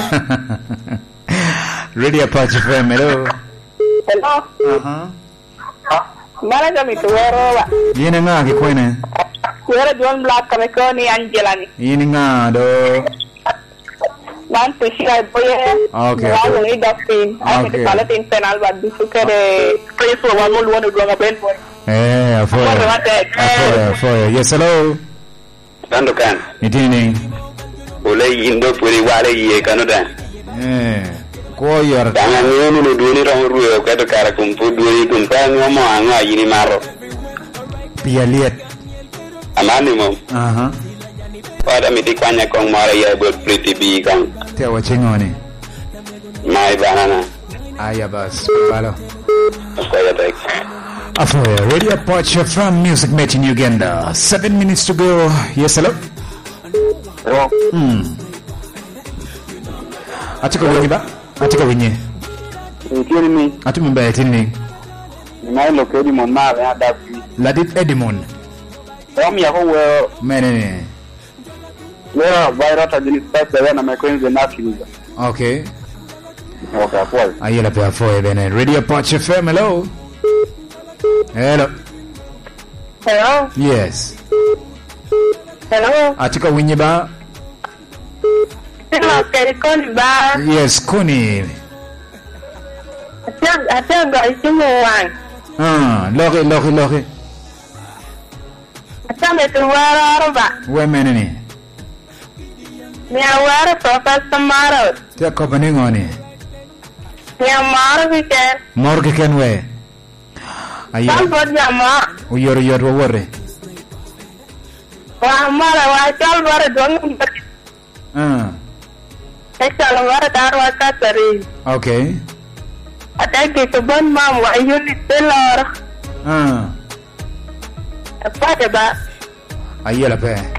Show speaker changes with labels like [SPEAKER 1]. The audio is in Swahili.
[SPEAKER 1] Radio Apache FM, hello.
[SPEAKER 2] Hello. Mana kami tuwero ba?
[SPEAKER 1] Yini nga kikwene.
[SPEAKER 2] Tuwero John Black kami ko ni Angela ni.
[SPEAKER 1] Yini nga do.
[SPEAKER 2] Nanti siya boye.
[SPEAKER 1] Okay.
[SPEAKER 2] Wala ni dapin. Ay kala tin penal ba dusu kere preso wa mo luwa do ngaben boy.
[SPEAKER 1] Afoya. Yes, hello.
[SPEAKER 3] Dando kan.
[SPEAKER 1] Itini.
[SPEAKER 3] Ole indo puri wale ye kanoda.
[SPEAKER 1] Ko yor.
[SPEAKER 3] Dangan ngono no duni ro ruwe ko to kara kumpu duri kumpa ngomo anga yini maro.
[SPEAKER 1] Pialiet.
[SPEAKER 3] Amani mo.
[SPEAKER 1] Aha.
[SPEAKER 3] Pada miti kwanya kong mara ya buat pretty bi kang.
[SPEAKER 1] Tewa chingoni.
[SPEAKER 3] Mai banana.
[SPEAKER 1] Aya bas. Balo.
[SPEAKER 3] Saya baik.
[SPEAKER 1] Afoya, Radio Apache from Music Match in Uganda. 7 minutes to go. Yes, hello.
[SPEAKER 3] Hello.
[SPEAKER 1] Atiko winyi ba? Atiko winyi.
[SPEAKER 3] Ikiri mi.
[SPEAKER 1] Atu mbaya tini.
[SPEAKER 3] Mai lo kedi mon ma ya dafi.
[SPEAKER 1] Ladit Edimon.
[SPEAKER 3] Ram ya ko we.
[SPEAKER 1] Menene.
[SPEAKER 3] Yeah, virata jini spasa na mekwenze nakiliza.
[SPEAKER 1] Okay.
[SPEAKER 3] Okay, Paul.
[SPEAKER 1] Ayela pe afoya bene. Radio Apache FM, hello. Hello.
[SPEAKER 2] Hello.
[SPEAKER 1] Yes.
[SPEAKER 2] Hello.
[SPEAKER 1] Atiko winyi ba?
[SPEAKER 2] Hello, keri koni ba?
[SPEAKER 1] Yes, kuni.
[SPEAKER 2] Atiaga isimu wang.
[SPEAKER 1] Loki.
[SPEAKER 2] Atiaga tuwero ba?
[SPEAKER 1] We menene.
[SPEAKER 2] Ni awara Professor Maro.
[SPEAKER 1] Tia kopani ngoni.
[SPEAKER 2] Ni amaro weekend.
[SPEAKER 1] Morgue ken we.
[SPEAKER 2] Salvo jama.
[SPEAKER 1] Uyor wore.
[SPEAKER 2] Wa mara wa salvo dong. Ekalo mara tarwa katari.
[SPEAKER 1] Okay.
[SPEAKER 2] Atake to bon mam wa unit pelor. Apa ba?
[SPEAKER 1] Ayela pe.